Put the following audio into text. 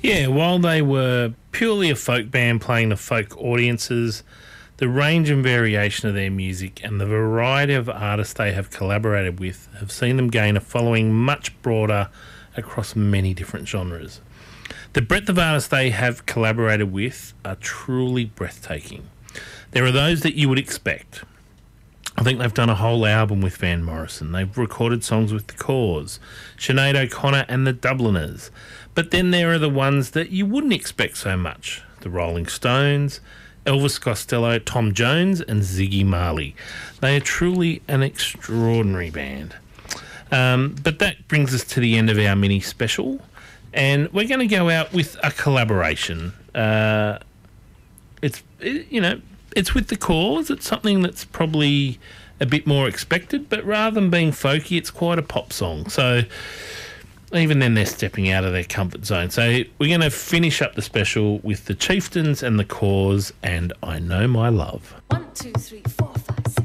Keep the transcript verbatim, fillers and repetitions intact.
Yeah, while they were purely a folk band playing to folk audiences, the range and variation of their music and the variety of artists they have collaborated with have seen them gain a following much broader across many different genres. The breadth of artists they have collaborated with are truly breathtaking. There are those that you would expect. I think they've done a whole album with Van Morrison. They've recorded songs with The Cause, Sinead O'Connor and the Dubliners. But then there are the ones that you wouldn't expect so much. The Rolling Stones, Elvis Costello, Tom Jones and Ziggy Marley. They are truly an extraordinary band. Um, but that brings us to the end of our mini special. And we're going to go out with a collaboration. Uh, it's, it, you know... It's with The Cause. It's something that's probably a bit more expected, but rather than being folky, it's quite a pop song. So even then, they're stepping out of their comfort zone. So we're going to finish up the special with The Chieftains and The Cause and I Know My Love. One, two, three, four.